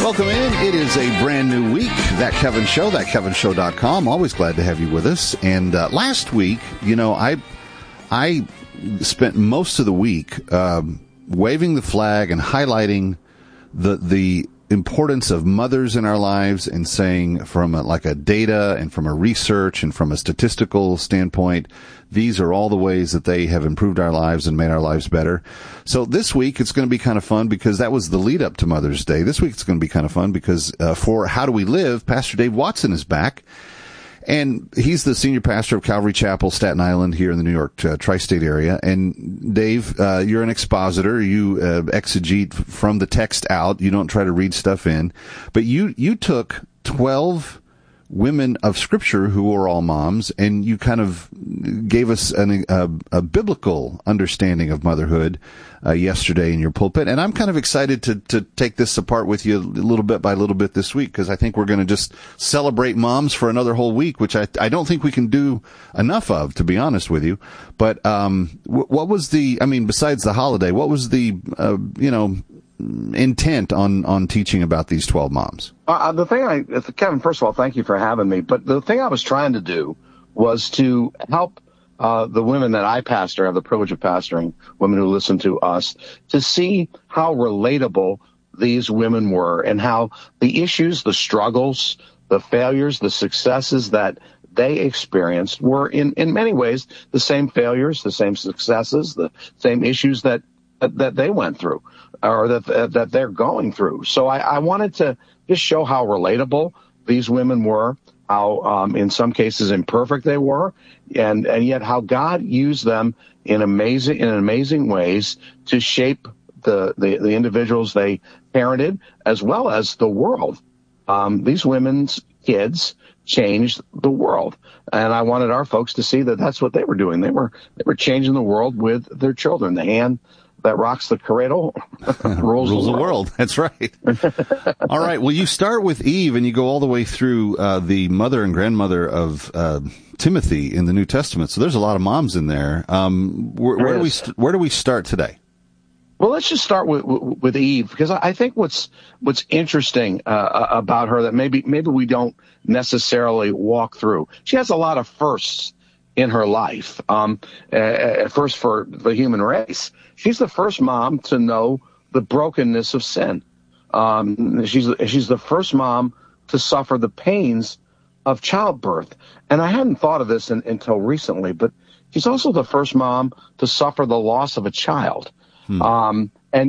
Welcome in. It is a brand new week. That Kevin Show, thatkevinshow.com. Always glad to have you with us. And last week, I spent most of the week waving the flag and highlighting the importance of mothers in our lives and saying from a data and from a research and from a statistical standpoint, these are all the ways that they have improved our lives and made our lives better. So this week it's going to be kind of fun because that was the lead up to Mother's Day. This week it's going to be kind of fun because for How Do We Live, Pastor Dave Watson is back. And he's the senior pastor of Calvary Chapel, Staten Island, here in the New York tri-state area. And Dave, you're an expositor. You exegete from the text out. You don't try to read stuff in. But you took 12 women of Scripture who were all moms, and you kind of gave us a biblical understanding of motherhood yesterday in your pulpit. And I'm kind of excited to take this apart with you a little bit by little bit this week, because I think we're going to just celebrate moms for another whole week, which I don't think we can do enough of, to be honest with you. But what was besides the holiday, what was the intent on teaching about these 12 moms? Kevin, first of all, thank you for having me. But the thing I was trying to do was to help the women that I pastor, have the privilege of pastoring, women who listen to us, to see how relatable these women were and how the issues, the struggles, the failures, the successes that they experienced were in many ways the same failures, the same successes, the same issues that they went through or that they're going through. So I wanted to just show how relatable these women were, how in some cases imperfect they were, and yet how God used them in amazing ways to shape the individuals they parented as well as the world. These women's kids changed the world, and I wanted our folks to see that that's what they were doing. They were changing the world with their children. The hand that rocks the cradle rules the world. That's right. All right. Well, you start with Eve and you go all the way through the mother and grandmother of Timothy in the New Testament. So there's a lot of moms in there. Where do we start today? Well, let's just start with Eve, because I think what's interesting about her that maybe we don't necessarily walk through. She has a lot of firsts in her life. First for the human race. She's the first mom to know the brokenness of sin. She's the first mom to suffer the pains of childbirth. And I hadn't thought of this until recently, but she's also the first mom to suffer the loss of a child. That's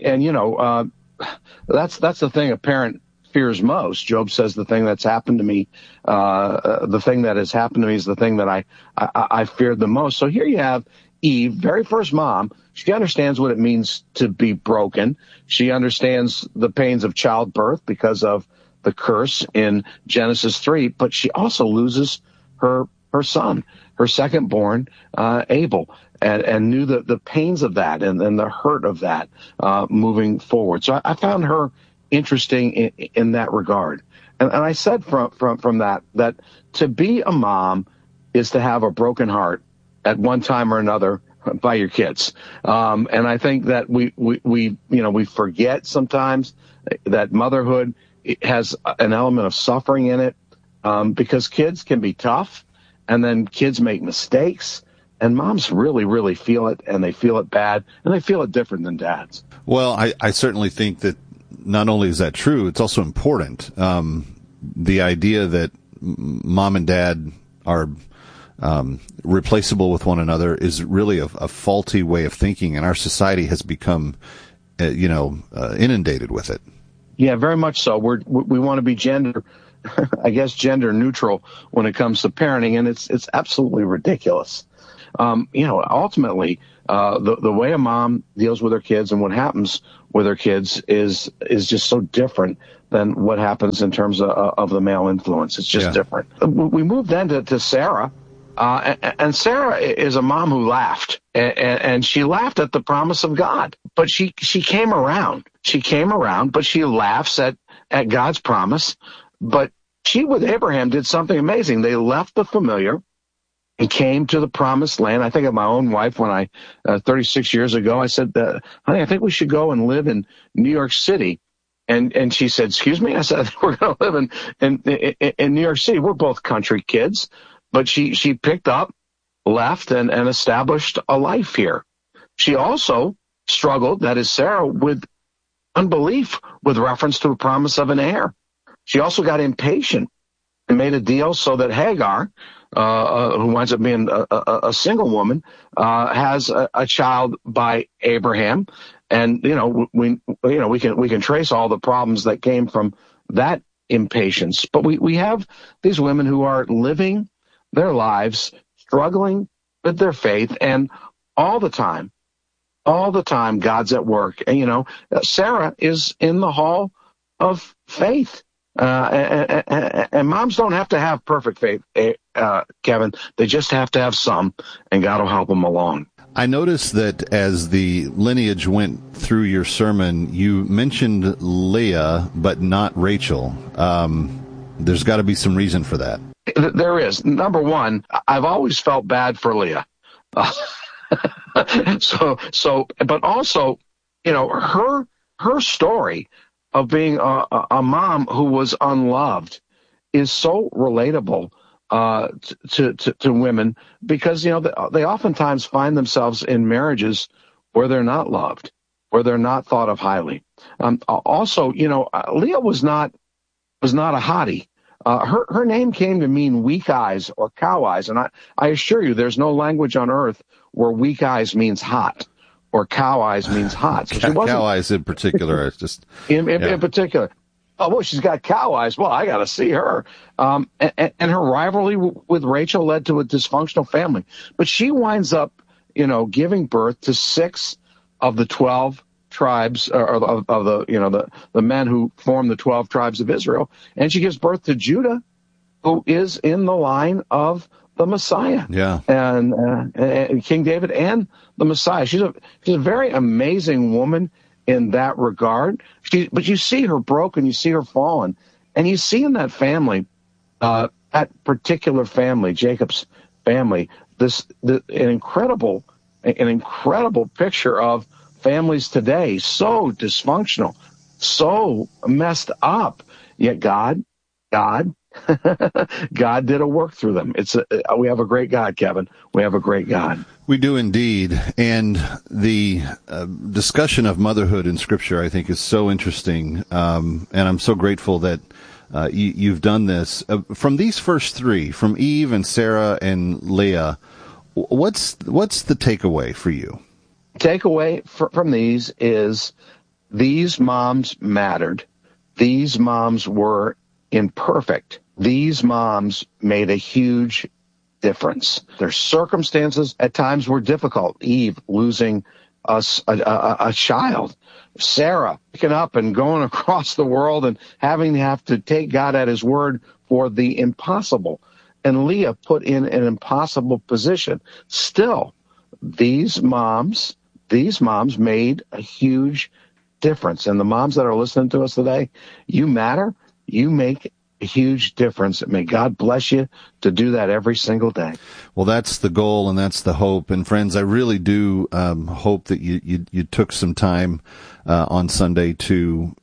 the thing a parent fears most. Job says the thing that's happened to me, the thing that has happened to me is the thing that I feared the most. So here you have Eve, very first mom. She understands what it means to be broken. She understands the pains of childbirth because of the curse in Genesis 3, but she also loses her son, her second born, Abel, and knew the pains of that and the hurt of that moving forward. So I found her interesting in that regard. And I said from that to be a mom is to have a broken heart at one time or another by your kids. And I think that we forget sometimes that motherhood has an element of suffering in it, because kids can be tough, and then kids make mistakes, and moms really, really feel it, and they feel it bad, and they feel it different than dads. Well, I certainly think that not only is that true, it's also important. The idea that mom and dad are replaceable with one another is really a faulty way of thinking, and our society has become, inundated with it. Yeah, very much so. We want to be gender neutral when it comes to parenting, and it's absolutely ridiculous. Ultimately, the way a mom deals with her kids and what happens with her kids is just so different than what happens in terms of the male influence. It's just different. We moved then to Sarah. And Sarah is a mom who laughed, and she laughed at the promise of God. But she came around. She came around, but she laughs at God's promise. But she, with Abraham, did something amazing. They left the familiar and came to the promised land. I think of my own wife when 36 years ago, I said, honey, I think we should go and live in New York City. And she said, excuse me? I said, we're going to live in New York City. We're both country kids. But she picked up, left, and established a life here. She also struggled, that is Sarah, with unbelief with reference to a promise of an heir. She also got impatient and made a deal so that Hagar, who winds up being a single woman, has a child by Abraham. And, we can trace all the problems that came from that impatience. But we have these women who are living their lives, struggling with their faith, and all the time, God's at work. And, Sarah is in the hall of faith. And moms don't have to have perfect faith, Kevin. They just have to have some, and God will help them along. I noticed that as the lineage went through your sermon, you mentioned Leah, but not Rachel. There's got to be some reason for that. There is. Number one, I've always felt bad for Leah. But also, her story of being a mom who was unloved is so relatable to women, because they oftentimes find themselves in marriages where they're not loved, where they're not thought of highly. Also, Leah was not a hottie. Her name came to mean weak eyes or cow eyes, and I assure you, there's no language on earth where weak eyes means hot or cow eyes means hot. So cow eyes in particular, it's just in particular. Oh, well, she's got cow eyes. Well, I got to see her. And her rivalry with Rachel led to a dysfunctional family. But she winds up, giving birth to 6 of the 12 tribes, or of the men who form the 12 tribes of Israel. And she gives birth to Judah, who is in the line of the Messiah. Yeah. And King David and the Messiah. She's a very amazing woman in that regard. But you see her broken, you see her fallen, and you see in that family, that particular family, Jacob's family, an incredible picture of families today, so dysfunctional, so messed up. Yet God did a work through them. We have a great God, Kevin. We have a great God. We do indeed. And the discussion of motherhood in Scripture, I think, is so interesting. And I'm so grateful that you've done this. From these first 3, from Eve and Sarah and Leah, what's the takeaway for you? Takeaway from these is these moms mattered. These moms were imperfect. These moms made a huge difference. Their circumstances at times were difficult. Eve losing a child. Sarah picking up and going across the world and having to take God at his word for the impossible. And Leah put in an impossible position. Still, these moms made a huge difference. And the moms that are listening to us today, you matter. You make a huge difference. May God bless you to do that every single day. Well, that's the goal and that's the hope. And friends, I really do hope that you took some time on Sunday to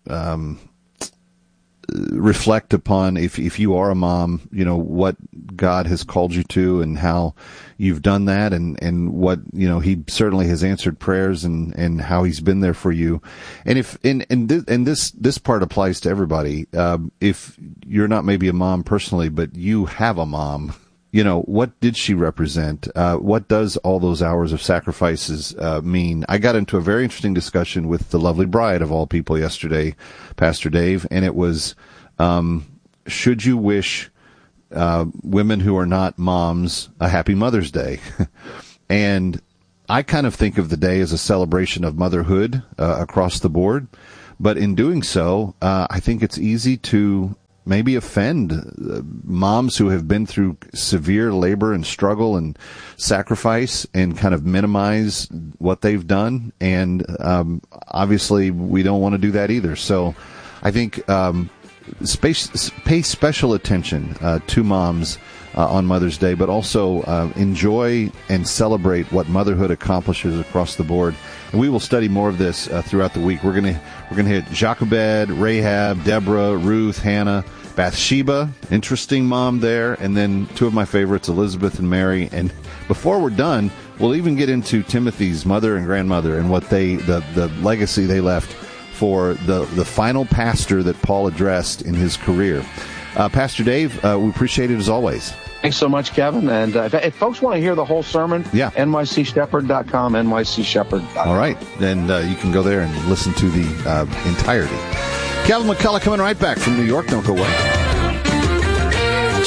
reflect upon, if you are a mom, what God has called you to and how you've done that, and what, he certainly has answered prayers and how he's been there for you. And this part applies to everybody. If you're not maybe a mom personally, but you have a mom, what did she represent? What does all those hours of sacrifices mean? I got into a very interesting discussion with the lovely bride of all people yesterday, Pastor Dave, and it was, should you wish women who are not moms a happy Mother's Day? And I kind of think of the day as a celebration of motherhood across the board. But in doing so, I think it's easy to maybe offend moms who have been through severe labor and struggle and sacrifice and kind of minimize what they've done. And obviously, we don't want to do that either. So I think pay special attention to moms on Mother's Day, but also enjoy and celebrate what motherhood accomplishes across the board. And we will study more of this throughout the week. We're gonna hit Jochebed, Rahab, Deborah, Ruth, Hannah, Bathsheba, interesting mom there, and then two of my favorites, Elizabeth and Mary. And before we're done, we'll even get into Timothy's mother and grandmother and what the legacy they left for the final pastor that Paul addressed in his career. Pastor Dave, we appreciate it as always. Thanks so much, Kevin. And if folks want to hear the whole sermon, nycshepherd.com, nycshepherd.com. All right. Then you can go there and listen to the entirety. Kevin McCullough coming right back from New York. Don't go away.